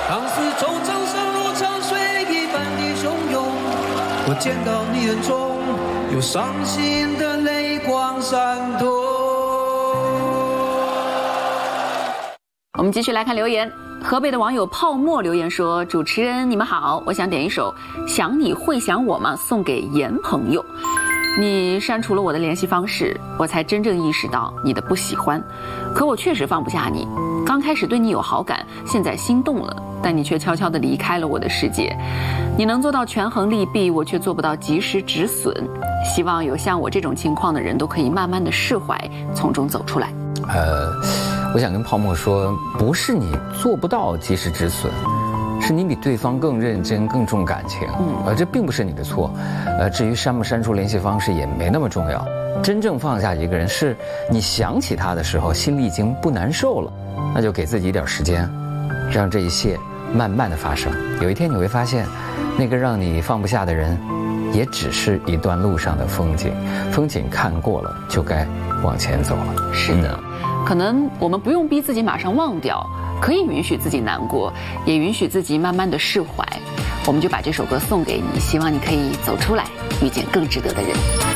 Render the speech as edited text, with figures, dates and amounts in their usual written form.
当丝绸长上如长水一般的汹涌，我见到你眼中有伤心的泪光闪动。 我们继续来看留言。河北的网友泡沫留言说：主持人你们好，我想点一首想你会想我吗送给严朋友。你删除了我的联系方式，我才真正意识到你的不喜欢，可我确实放不下你。刚开始对你有好感，现在心动了，但你却悄悄地离开了我的世界。你能做到权衡利弊，我却做不到及时止损。希望有像我这种情况的人都可以慢慢地释怀，从中走出来。 我想跟泡沫说，不是你做不到及时止损，是你比对方更认真、更重感情。这并不是你的错。至于删不删除联系方式也没那么重要。真正放下一个人，是你想起他的时候，心里已经不难受了，那就给自己一点时间，让这一切慢慢的发生。有一天你会发现，那个让你放不下的人，也只是一段路上的风景。风景看过了，就该往前走了。 是的。可能我们不用逼自己马上忘掉，可以允许自己难过，也允许自己慢慢的释怀。我们就把这首歌送给你，希望你可以走出来，遇见更值得的人。